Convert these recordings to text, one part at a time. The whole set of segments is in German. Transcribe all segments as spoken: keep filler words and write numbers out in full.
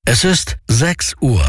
Es ist sechs Uhr.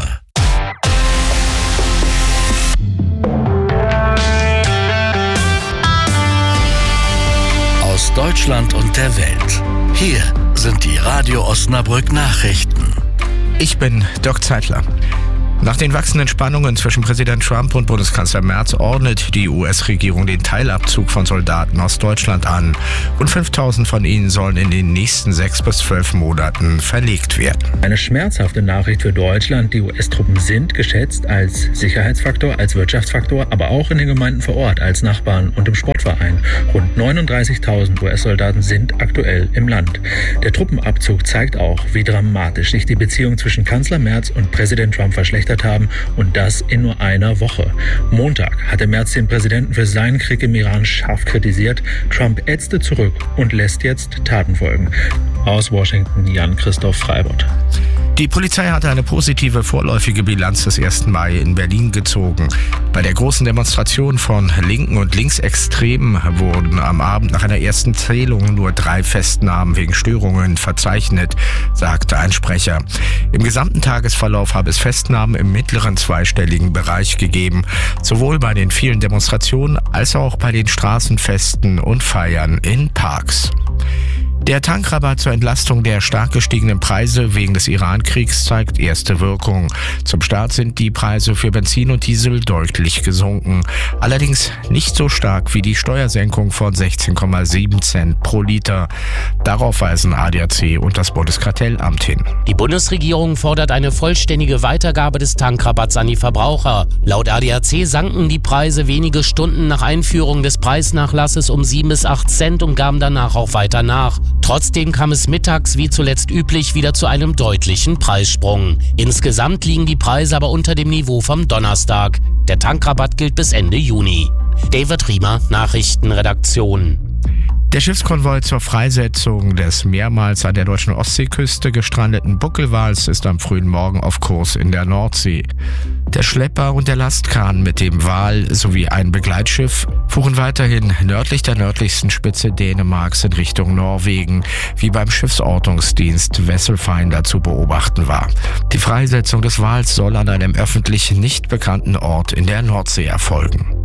Aus Deutschland und der Welt. Hier sind die Radio Osnabrück Nachrichten. Ich bin Dirk Zeitler. Nach den wachsenden Spannungen zwischen Präsident Trump und Bundeskanzler Merz ordnet die U S-Regierung den Teilabzug von Soldaten aus Deutschland an. Rund fünftausend von ihnen sollen in den nächsten sechs bis zwölf Monaten verlegt werden. Eine schmerzhafte Nachricht für Deutschland. Die U S-Truppen sind geschätzt als Sicherheitsfaktor, als Wirtschaftsfaktor, aber auch in den Gemeinden vor Ort als Nachbarn und im Sportverein. Rund neununddreißigtausend U S-Soldaten sind aktuell im Land. Der Truppenabzug zeigt auch, wie dramatisch sich die Beziehung zwischen Kanzler Merz und Präsident Trump verschlechtert haben, und das in nur einer Woche. Montag hatte Merz den Präsidenten für seinen Krieg im Iran scharf kritisiert. Trump ätzte zurück und lässt jetzt Taten folgen. Aus Washington, Jan-Christoph Freibott. Die Polizei hatte eine positive vorläufige Bilanz des ersten Mai in Berlin gezogen. Bei der großen Demonstration von Linken und Linksextremen wurden am Abend nach einer ersten Zählung nur drei Festnahmen wegen Störungen verzeichnet, sagte ein Sprecher. Im gesamten Tagesverlauf habe es Festnahmen im mittleren zweistelligen Bereich gegeben, sowohl bei den vielen Demonstrationen als auch bei den Straßenfesten und Feiern in Parks. Der Tankrabatt zur Entlastung der stark gestiegenen Preise wegen des Iran-Kriegs zeigt erste Wirkung. Zum Start sind die Preise für Benzin und Diesel deutlich gesunken. Allerdings nicht so stark wie die Steuersenkung von sechzehn Komma sieben Cent pro Liter. Darauf weisen A D A C und das Bundeskartellamt hin. Die Bundesregierung fordert eine vollständige Weitergabe des Tankrabatts an die Verbraucher. Laut A D A C sanken die Preise wenige Stunden nach Einführung des Preisnachlasses um sieben bis acht Cent und gaben danach auch weiter nach. Trotzdem kam es mittags wie zuletzt üblich wieder zu einem deutlichen Preissprung. Insgesamt liegen die Preise aber unter dem Niveau vom Donnerstag. Der Tankrabatt gilt bis Ende Juni. David Riemer, Nachrichtenredaktion. Der Schiffskonvoi zur Freisetzung des mehrmals an der deutschen Ostseeküste gestrandeten Buckelwals ist am frühen Morgen auf Kurs in der Nordsee. Der Schlepper und der Lastkahn mit dem Wal sowie ein Begleitschiff fuhren weiterhin nördlich der nördlichsten Spitze Dänemarks in Richtung Norwegen, wie beim Schiffsortungsdienst Vesselfinder zu beobachten war. Die Freisetzung des Wals soll an einem öffentlich nicht bekannten Ort in der Nordsee erfolgen.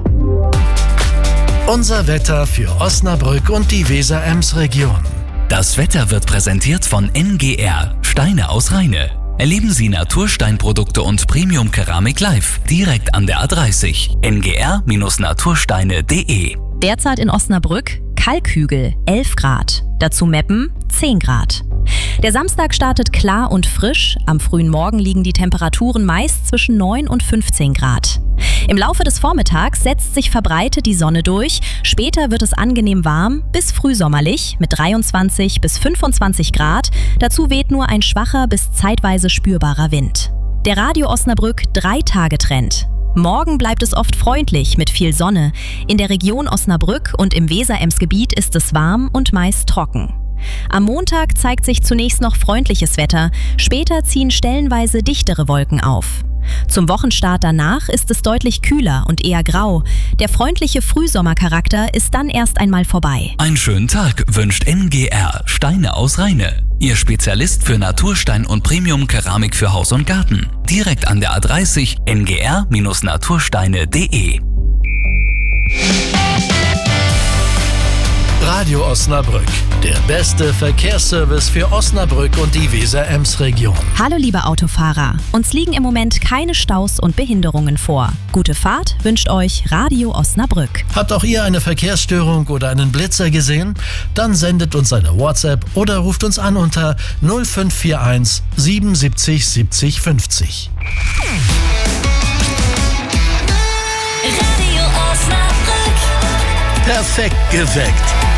Unser Wetter für Osnabrück und die Weser-Ems-Region. Das Wetter wird präsentiert von N G R, Steine aus Rheine. Erleben Sie Natursteinprodukte und Premium-Keramik live, direkt an der A dreißig. N G R Natursteine punkt de. Derzeit in Osnabrück Kalkhügel elf Grad, dazu Meppen zehn Grad. Der Samstag startet klar und frisch. Am frühen Morgen liegen die Temperaturen meist zwischen neun und fünfzehn Grad. Im Laufe des Vormittags setzt sich verbreitet die Sonne durch. Später wird es angenehm warm bis frühsommerlich mit dreiundzwanzig bis fünfundzwanzig Grad. Dazu weht nur ein schwacher bis zeitweise spürbarer Wind. Der Radio Osnabrück drei-Tage-Trend. Morgen bleibt es oft freundlich mit viel Sonne. In der Region Osnabrück und im Weser-Ems-Gebiet ist es warm und meist trocken. Am Montag zeigt sich zunächst noch freundliches Wetter, später ziehen stellenweise dichtere Wolken auf. Zum Wochenstart danach ist es deutlich kühler und eher grau. Der freundliche Frühsommercharakter ist dann erst einmal vorbei. Einen schönen Tag wünscht N G R, Steine aus Rheine. Ihr Spezialist für Naturstein und Premium-Keramik für Haus und Garten. Direkt an der A dreißig, N G R Natursteine punkt de. Radio Osnabrück, der beste Verkehrsservice für Osnabrück und die Weser-Ems-Region. Hallo liebe Autofahrer, uns liegen im Moment keine Staus und Behinderungen vor. Gute Fahrt wünscht euch Radio Osnabrück. Habt auch ihr eine Verkehrsstörung oder einen Blitzer gesehen? Dann sendet uns eine WhatsApp oder ruft uns an unter null fünf vier eins siebenundsiebzig siebzig fünfzig. Radio Osnabrück. Perfekt geweckt.